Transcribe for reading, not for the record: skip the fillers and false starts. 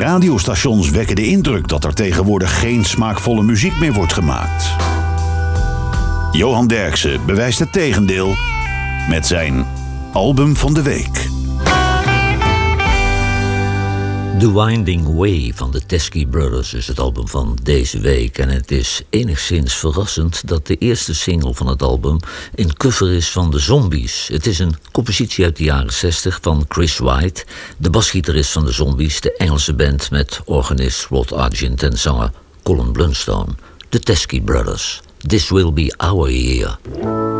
radiostations wekken de indruk dat er tegenwoordig geen smaakvolle muziek meer wordt gemaakt. Johan Derksen bewijst het tegendeel met zijn album van de week. The Winding Way van de Teskey Brothers is het album van deze week. En het is enigszins verrassend dat de eerste single van het album een cover is van de Zombies. Het is een compositie uit de jaren 60 van Chris White, de basgitarist van de Zombies, de Engelse band met organist Rod Argent en zanger Colin Blunstone. De Teskey Brothers. This will be our year.